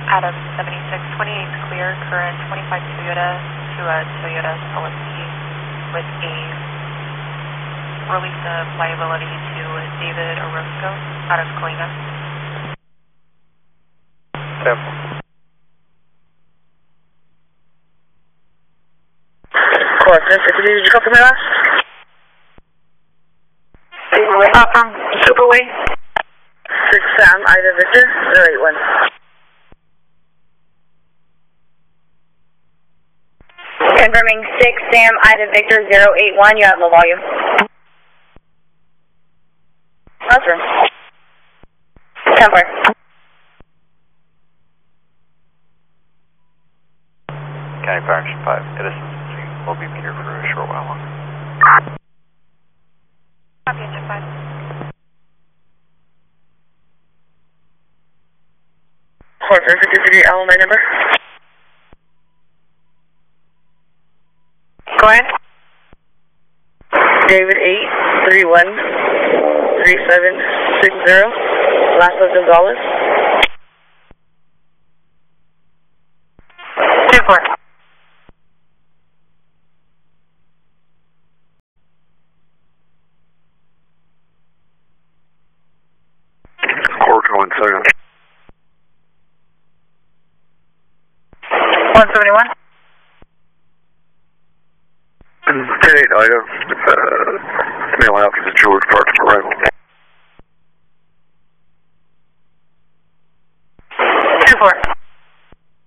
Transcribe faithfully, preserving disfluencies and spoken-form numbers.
Adam seventy-six twenty-eight clear, current twenty-five Toyota to a Toyota Celica with a release of liability to David Orozco out of Colina. Sample. Core fifty, did you call for me last? Uh, from Superway. six Sam, Ida Victor, zero eight one. Confirming six Sam, Ida Victor, zero eight one. You have low volume. Bathroom. ten four. County Fire Engine five, Edison, we'll be here for a short while longer. Copy, Engine five. Core fifty, did you get L M I number? Go ahead. David eight three one three seven six zero. Last of Gonzalez. ten four. Core going second. one seventy-one. ten eight Ida, uh, mail out to the George Park arrival.